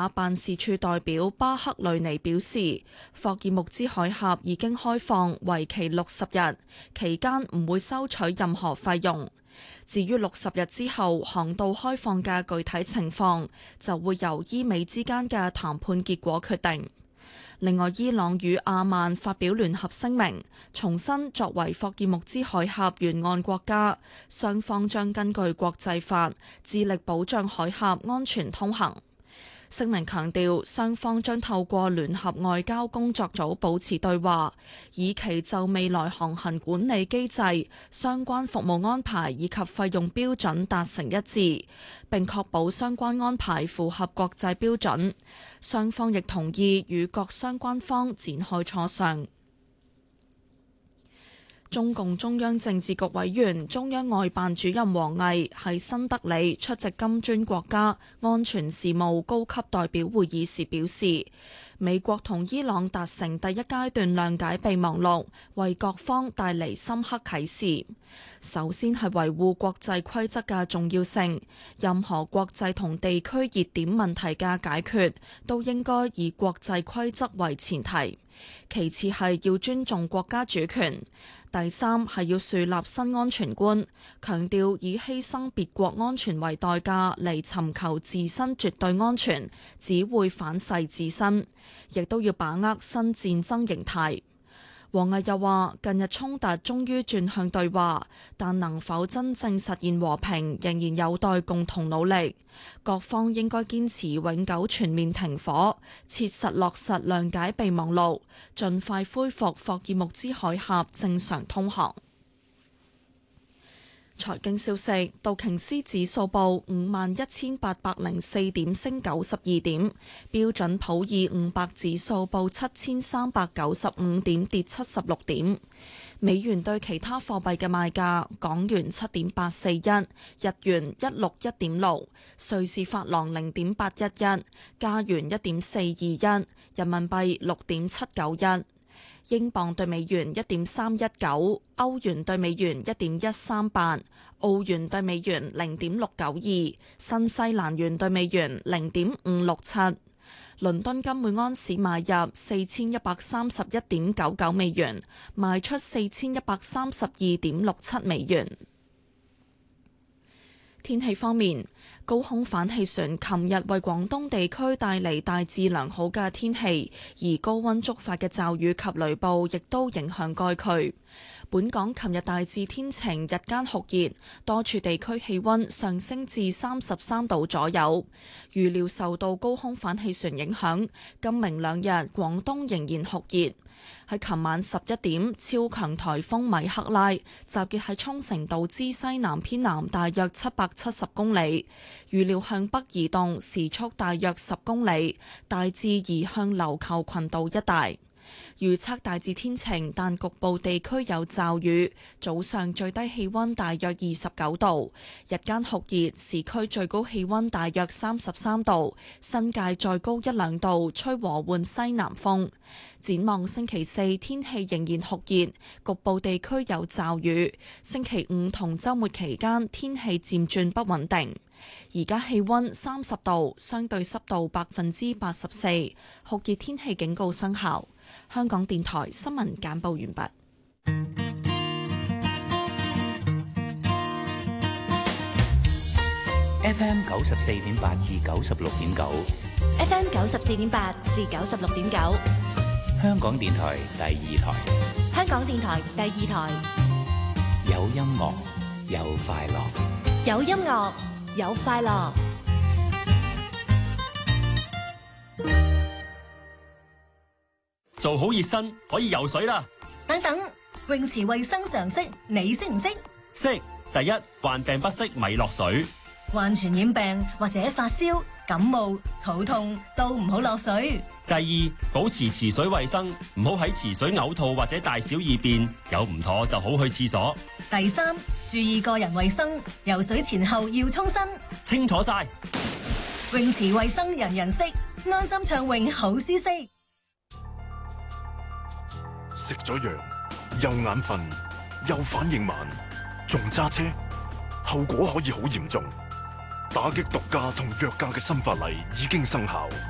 亞辦事處代表巴克雷尼表示，霍爾木茲海峽已經開放，為期60日，期間唔會收取任何費用。至於60日之後航道開放嘅具體情況，就會由伊美之間嘅談判結果決定。另外，伊朗與阿曼發表聯合聲明，重申作為霍爾木茲海峽沿岸國家，雙方將根據國際法致力保障海峽安全通行。聲明強調，雙方將透過聯合外交工作組保持對話，以期就未來航行管理機制、相關服務安排以及費用標準達成一致，並確保相關安排符合國際標準。雙方亦同意與各相關方展開磋商。中共中央政治局委員、中央外辦主任王毅喺新德里出席金磚國家安全事務高級代表會議時表示，美國同伊朗達成第一階段諒解備忘錄，為各方帶嚟深刻啟示。首先係維護國際規則嘅重要性，任何國際同地區熱點問題嘅解決，都應該以國際規則為前提。其次係要尊重國家主權。第三係要樹立新安全觀，強調以犧牲別國安全為代價嚟尋求自身絕對安全，只會反噬自身，亦都要把握新戰爭形態。王毅又話：近日衝突終於轉向對話，但能否真正實現和平，仍然有待共同努力。各方應該堅持永久全面停火，切實落實諒解備忘錄，盡快恢復霍爾木茲海峽正常通航。財經消息：道瓊斯指數報51,804點，升92點；標準普爾500指數報7,395點，跌76點。美元對其他貨幣嘅賣價：港元7.841，日元161.6，瑞士法郎0.811，加元1.421，人民幣6.791。英鎊對美元1.319，歐元對美元1.138，澳元對美元0.692，新西蘭元對美元0.567。倫敦金每安士買入4131.99美元，賣出4132.67美元。天氣方面，高空反氣旋琴日為廣東地區帶嚟大致良好嘅天氣，而高溫觸發嘅驟雨及雷暴亦都影響該區。本港琴日大致天晴，日間酷熱，多處地區氣溫上升至33度左右。預料受到高空反氣旋影響，今明兩日廣東仍然酷熱。喺琴晚11點，超強颱風米克拉集結喺沖繩島之西南偏南大約770公里，預料向北移動，時速大約10公里，大致移向琉球群島一帶。預測大致天晴，但局部地區有驟雨。早上最低氣溫大約29度，日間酷熱，市區最高氣溫大約33度，新界再高1-2度，吹和緩西南風。展望星期四天氣仍然酷熱，局部地區有驟雨。星期五同週末期間天氣漸轉不穩定。而家氣溫30度，相對濕度84%，酷熱天氣警告生效。香港電台新聞簡報完畢。 FM 94.8至96.9 ，FM 94.8至96.9， 香港電台第二台。 香港電台第二台， 有音樂，有快樂， 有音樂，有快樂。 做好熱身可以游水啦！ 等等，泳池衛生常識你識唔識？ 識。第一，患病不適咪落水。 患傳染病或者發燒、感冒、肚痛都唔好落水。 第二，保持池水衛生，唔好喺池水嘔吐或者大小二便，有唔妥就好去廁所。 第三，注意個人衛生，游水前後要沖身。 清楚晒。 泳池衛生人人識，安心暢泳好舒適。 食咗藥又眼瞓又反應慢，仲揸車，後果可以好嚴重。打擊毒駕同藥駕嘅新法例已經生效。